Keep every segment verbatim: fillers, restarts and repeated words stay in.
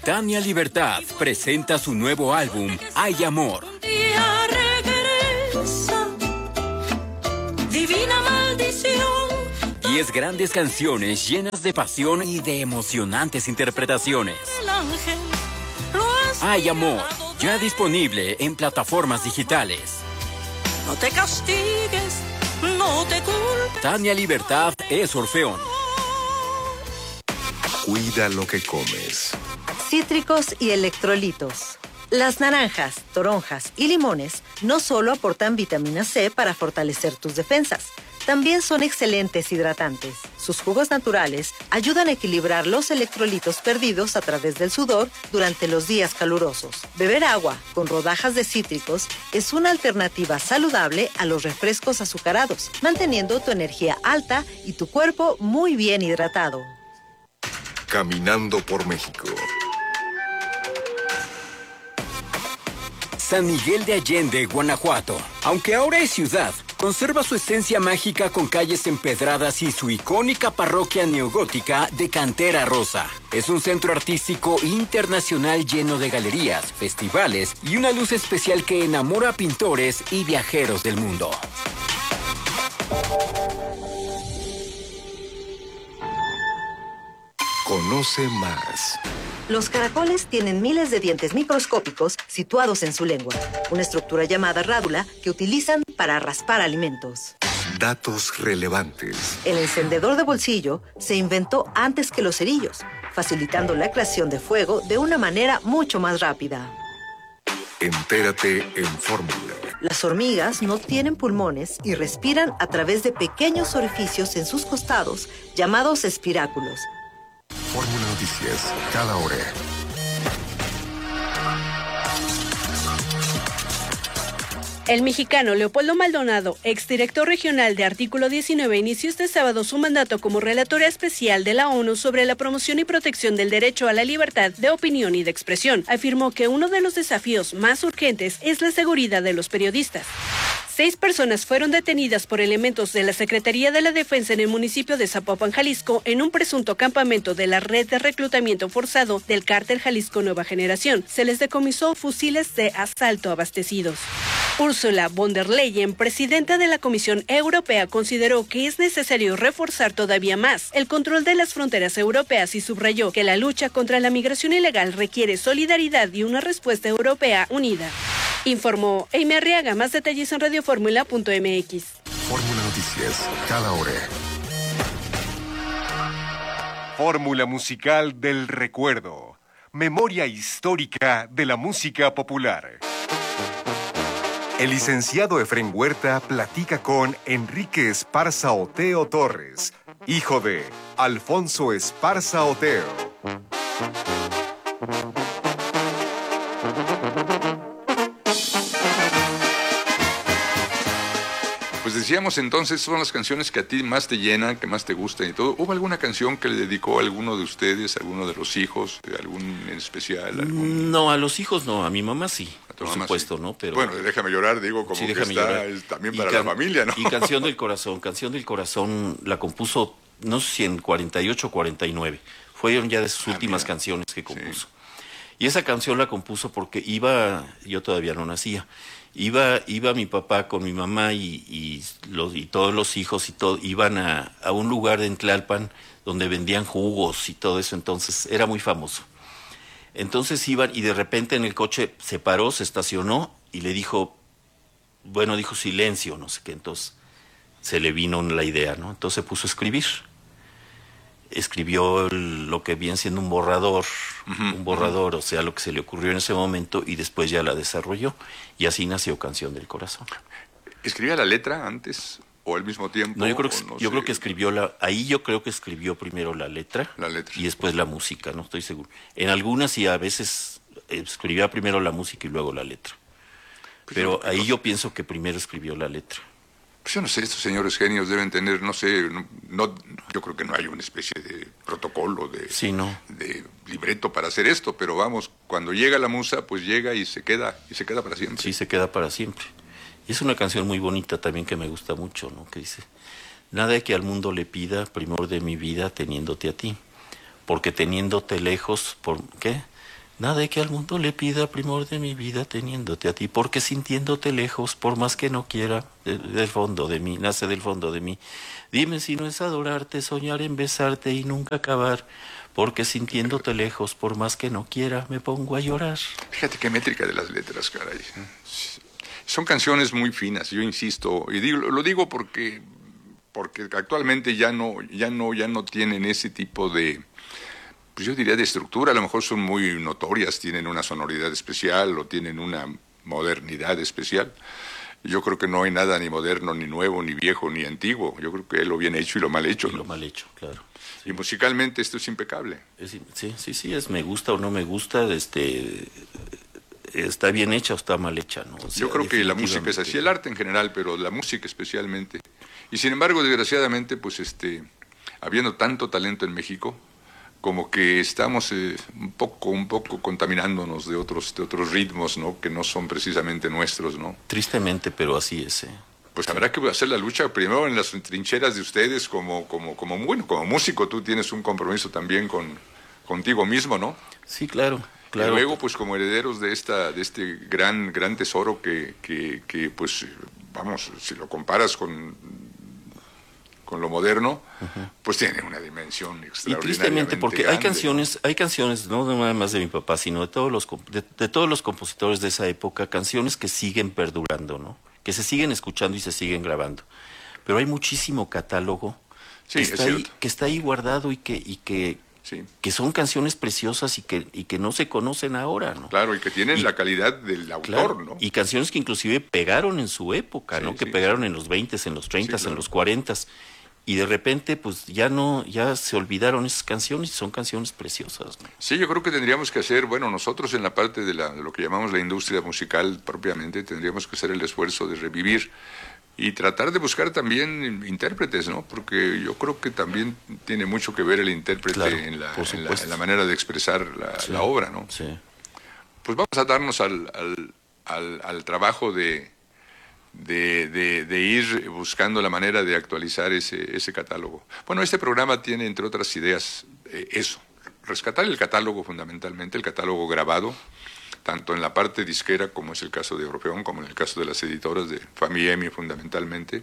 Tania Libertad presenta su nuevo álbum, Hay Amor. Divina maldición. Diez grandes canciones llenas de pasión y de emocionantes interpretaciones. Hay Amor, ya disponible en plataformas digitales. No te castigues, no te culpes. Tania Libertad es Orfeón. Cuida lo que comes. Cítricos y electrolitos. Las naranjas, toronjas y limones no solo aportan vitamina C para fortalecer tus defensas, también son excelentes hidratantes. Sus jugos naturales ayudan a equilibrar los electrolitos perdidos a través del sudor durante los días calurosos. Beber agua con rodajas de cítricos es una alternativa saludable a los refrescos azucarados, manteniendo tu energía alta y tu cuerpo muy bien hidratado. Caminando por México. San Miguel de Allende, Guanajuato. Aunque ahora es ciudad, conserva su esencia mágica con calles empedradas y su icónica parroquia neogótica de cantera rosa. Es un centro artístico internacional lleno de galerías, festivales y una luz especial que enamora a pintores y viajeros del mundo. Conoce más. Los caracoles tienen miles de dientes microscópicos situados en su lengua, una estructura llamada rádula que utilizan para raspar alimentos. Datos relevantes. El encendedor de bolsillo se inventó antes que los cerillos, facilitando la creación de fuego de una manera mucho más rápida. Entérate en Fórmula. Las hormigas no tienen pulmones y respiran a través de pequeños orificios en sus costados llamados espiráculos. Fórmula Noticias, cada hora. El mexicano Leopoldo Maldonado, exdirector regional de Artículo diecinueve, inició este sábado su mandato como relator especial de la ONU sobre la promoción y protección del derecho a la libertad de opinión y de expresión. Afirmó que uno de los desafíos más urgentes es la seguridad de los periodistas. Seis personas fueron detenidas por elementos de la Secretaría de la Defensa en el municipio de Zapopan, Jalisco, en un presunto campamento de la red de reclutamiento forzado del cártel Jalisco Nueva Generación. Se les decomisó fusiles de asalto abastecidos. Ursula von der Leyen, presidenta de la Comisión Europea, consideró que es necesario reforzar todavía más el control de las fronteras europeas y subrayó que la lucha contra la migración ilegal requiere solidaridad y una respuesta europea unida. Informó Amy Arriaga. Más detalles en radioformula punto m x. Fórmula Noticias, cada hora. Fórmula musical del recuerdo. Memoria histórica de la música popular. El licenciado Efrén Huerta platica con Enrique Esparza Oteo Torres, hijo de Alfonso Esparza Oteo. Pues decíamos entonces, son las canciones que a ti más te llenan, que más te gustan y todo. ¿Hubo alguna canción que le dedicó a alguno de ustedes, a alguno de los hijos, algún en especial? Algún... No, a los hijos no, a mi mamá sí, por mamá supuesto, sí. ¿no? Pero bueno, Déjame Llorar, digo, como sí, que está llorar. Es también y para can... la familia, ¿no? Y Canción del Corazón, Canción del Corazón la compuso, no sé si en cuarenta y ocho o cuarenta y nueve, fueron ya de sus ah, últimas mira. canciones que compuso. Sí. Y esa canción la compuso porque iba, yo todavía no nacía, Iba, iba mi papá con mi mamá y, y, los, y todos los hijos y todo, iban a, a un lugar en Tlalpan donde vendían jugos y todo eso, entonces era muy famoso. Entonces iban y de repente en el coche se paró, se estacionó y le dijo, bueno, dijo silencio, no sé qué, entonces se le vino la idea, ¿no? Entonces se puso a escribir. Escribió el, lo que viene siendo un borrador, uh-huh, un borrador, uh-huh. o sea, lo que se le ocurrió en ese momento y después ya la desarrolló y así nació Canción del Corazón. ¿Escribía la letra antes o al mismo tiempo? No, yo creo que, no yo sé. creo que escribió la, ahí yo creo que escribió primero la letra, la letra y después la música, no estoy seguro. En algunas y a veces escribía primero la música y luego la letra, pues pero ahí yo pienso que primero escribió la letra. Pues yo no sé, estos señores genios deben tener, no sé, no, no, yo creo que no hay una especie de protocolo, de, sí, no. de libreto para hacer esto, pero vamos, cuando llega la musa, pues llega y se queda, y se queda para siempre. Sí, se queda para siempre. Y es una canción muy bonita también que me gusta mucho, ¿no? Que dice, nada que al mundo le pida, primor de mi vida, teniéndote a ti, porque teniéndote lejos, ¿por qué? Nada de que al mundo le pida, primor de mi vida, teniéndote a ti, porque sintiéndote lejos, por más que no quiera, de, del fondo de mí, nace del fondo de mí. Dime si no es adorarte, soñar en besarte y nunca acabar, porque sintiéndote lejos, por más que no quiera, me pongo a llorar. Fíjate qué métrica de las letras, caray. Son canciones muy finas, yo insisto, y digo, lo digo porque, porque actualmente ya no, ya no, ya no tienen ese tipo de... pues yo diría de estructura, a lo mejor son muy notorias, tienen una sonoridad especial o tienen una modernidad especial. Yo creo que no hay nada ni moderno, ni nuevo, ni viejo, ni antiguo. Yo creo que es lo bien hecho y lo mal hecho. Y ¿no? lo mal hecho, claro. Sí. Y musicalmente esto es impecable. Es, sí, sí, sí, es me gusta o no me gusta, este, está bien hecha o está mal hecha, ¿no? O sea, yo creo que la música es así, el arte en general, pero la música especialmente. Y sin embargo, desgraciadamente, pues este, habiendo tanto talento en México, como que estamos eh, un poco un poco contaminándonos de otros de otros ritmos, ¿no? Que no son precisamente nuestros, ¿no? Tristemente, pero así es. ¿eh? Pues habrá que hacer la lucha primero en las trincheras de ustedes como como como bueno, como músico tú tienes un compromiso también con contigo mismo, ¿no? Sí, claro, claro. Y luego pues como herederos de esta de este gran gran tesoro que que que pues vamos, si lo comparas con con lo moderno, uh-huh. pues tiene una dimensión extraordinaria. Y tristemente, porque grande. hay canciones, hay canciones, no nada más de mi papá, sino de todos los de, de todos los compositores de esa época, canciones que siguen perdurando, ¿no? Que se siguen escuchando y se siguen grabando. Pero hay muchísimo catálogo sí, que, está ahí, que está ahí guardado y que, y que, sí. que son canciones preciosas y que, y que no se conocen ahora, ¿no? Claro, y que tienen y, la calidad del autor, claro, ¿no? Y canciones que inclusive pegaron en su época, sí, ¿no? Que sí, pegaron sí. en los veintes, en los treintas, sí, claro. en los cuarentas. Y de repente, pues ya no, ya se olvidaron esas canciones y son canciones preciosas, ¿no? Sí, yo creo que tendríamos que hacer, bueno, nosotros en la parte de, la, de lo que llamamos la industria musical propiamente, tendríamos que hacer el esfuerzo de revivir y tratar de buscar también intérpretes, ¿no? Porque yo creo que también tiene mucho que ver el intérprete claro, en, la, en, la, en la manera de expresar la, sí, la obra, ¿no? Sí. Pues vamos a darnos al, al, al, al trabajo de... De, de, de ir buscando la manera de actualizar ese, ese catálogo. Bueno, este programa tiene, entre otras ideas, eh, eso, rescatar el catálogo fundamentalmente, el catálogo grabado, tanto en la parte disquera, como es el caso de Orfeón, como en el caso de las editoras de Famiemi fundamentalmente.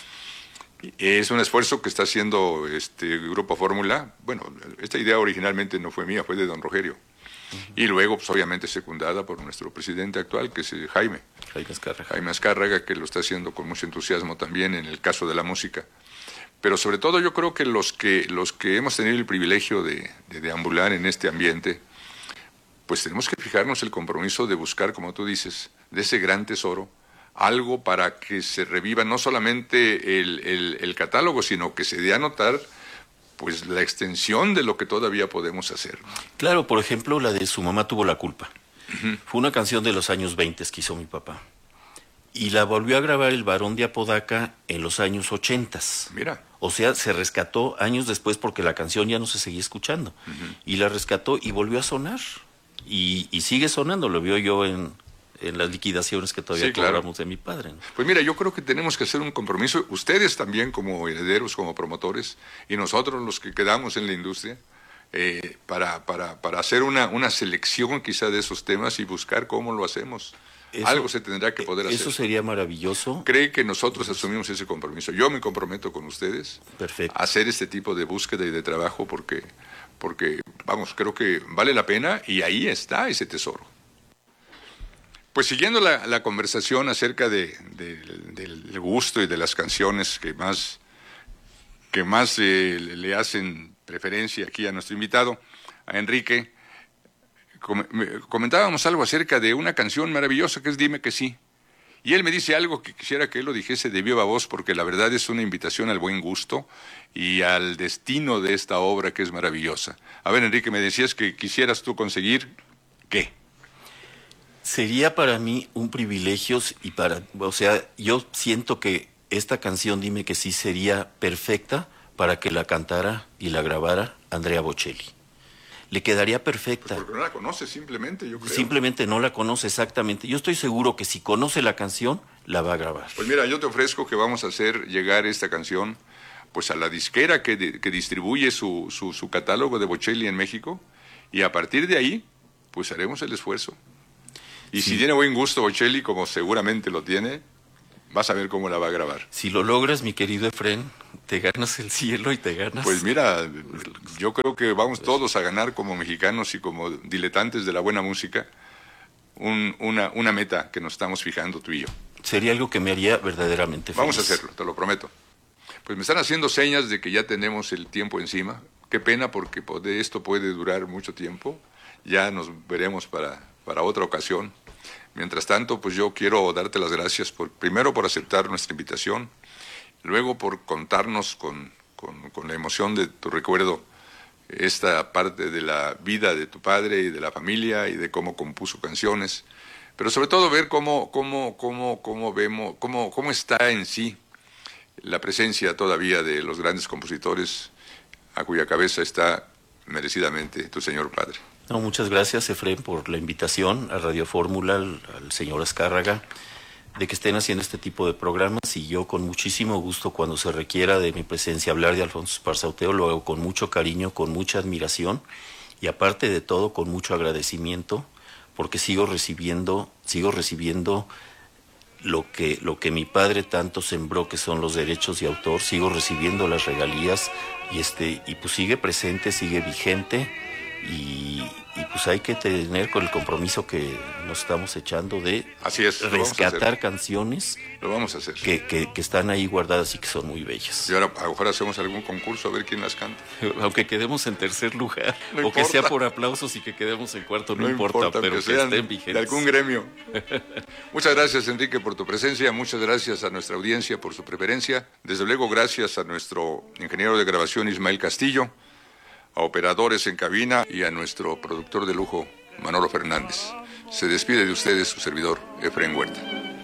Es un esfuerzo que está haciendo este Grupo Fórmula. Bueno, esta idea originalmente no fue mía, fue de don Rogerio. Y luego, pues, obviamente, secundada por nuestro presidente actual, que es Jaime. Jaime Azcárraga. Jaime Azcárraga, que lo está haciendo con mucho entusiasmo también en el caso de la música. Pero sobre todo yo creo que los que, los que hemos tenido el privilegio de, de deambular en este ambiente, pues tenemos que fijarnos el compromiso de buscar, como tú dices, de ese gran tesoro, algo para que se reviva no solamente el, el, el catálogo, sino que se dé a notar pues la extensión de lo que todavía podemos hacer. Claro, por ejemplo, la de Su mamá tuvo la culpa. Uh-huh. Fue una canción de los años veinte que hizo mi papá. Y la volvió a grabar el Barón de Apodaca en los años ochentas. Mira. O sea, se rescató años después porque la canción ya no se seguía escuchando. Uh-huh. Y la rescató y volvió a sonar. Y, y sigue sonando, lo vio yo en... en las liquidaciones que todavía sí, cobramos claro. de mi padre, ¿no? Pues mira, yo creo que tenemos que hacer un compromiso, ustedes también como herederos, como promotores, y nosotros los que quedamos en la industria, eh, para, para, para hacer una, una selección quizá de esos temas y buscar cómo lo hacemos. Eso, Algo se tendrá que poder hacer. Eso sería maravilloso. Cree que nosotros asumimos ese compromiso. Yo me comprometo con ustedes Perfecto. a hacer este tipo de búsqueda y de trabajo porque, porque, vamos, creo que vale la pena y ahí está ese tesoro. Pues siguiendo la, la conversación acerca de, de, del gusto y de las canciones que más, que más eh, le hacen preferencia aquí a nuestro invitado, a Enrique, com comentábamos algo acerca de una canción maravillosa que es Dime que sí. Y él me dice algo que quisiera que él lo dijese de viva voz porque la verdad es una invitación al buen gusto y al destino de esta obra que es maravillosa. A ver, Enrique, me decías que quisieras tú conseguir, ¿qué? Sería para mí un privilegio y para, o sea, yo siento que esta canción Dime que sí sería perfecta para que la cantara y la grabara Andrea Bocelli. Le quedaría perfecta. Pues porque no la conoce simplemente, yo creo. Simplemente no la conoce exactamente. Yo estoy seguro que si conoce la canción, la va a grabar. Pues mira, yo te ofrezco que vamos a hacer llegar esta canción pues a la disquera que, de, que distribuye su, su, su catálogo de Bocelli en México y a partir de ahí pues haremos el esfuerzo. Y sí. si tiene buen gusto Bocelli, como seguramente lo tiene, vas a ver cómo la va a grabar. Si lo logras, mi querido Efrén, te ganas el cielo y te ganas... Pues mira, yo creo que vamos todos a ganar como mexicanos y como diletantes de la buena música un, una, una meta que nos estamos fijando tú y yo. Sería algo que me haría verdaderamente feliz. Vamos a hacerlo, te lo prometo. Pues me están haciendo señas de que ya tenemos el tiempo encima. Qué pena, porque esto puede durar mucho tiempo. Ya nos veremos para, para otra ocasión. Mientras tanto, pues yo quiero darte las gracias, por, primero por aceptar nuestra invitación, luego por contarnos con, con, con la emoción de tu recuerdo esta parte de la vida de tu padre y de la familia y de cómo compuso canciones, pero sobre todo ver cómo, cómo, cómo, cómo vemos, cómo, cómo está en sí la presencia todavía de los grandes compositores a cuya cabeza está merecidamente tu señor padre. No, muchas gracias, Efrén, por la invitación a Radio Fórmula, al, al señor Azcárraga, de que estén haciendo este tipo de programas, y yo con muchísimo gusto, cuando se requiera de mi presencia, hablar de Alfonso Esparza Oteo, lo hago con mucho cariño, con mucha admiración, y aparte de todo, con mucho agradecimiento, porque sigo recibiendo, sigo recibiendo lo que, lo que mi padre tanto sembró, que son los derechos de autor, sigo recibiendo las regalías, y este, y pues sigue presente, sigue vigente, y, y pues hay que tener con el compromiso que nos estamos echando de Así es, rescatar canciones lo vamos a hacer. Que, que, que están ahí guardadas y que son muy bellas. Y ahora a lo mejor hacemos algún concurso a ver quién las canta. Aunque quedemos en tercer lugar, no o importa. Que sea por aplausos y que quedemos en cuarto, no, no importa, importa, pero que, que estén vigentes. De algún gremio. Muchas gracias, Enrique, por tu presencia, muchas gracias a nuestra audiencia por su preferencia, desde luego gracias a nuestro ingeniero de grabación Ismael Castillo, a operadores en cabina y a nuestro productor de lujo, Manolo Fernández. Se despide de ustedes su servidor, Efrén Huerta.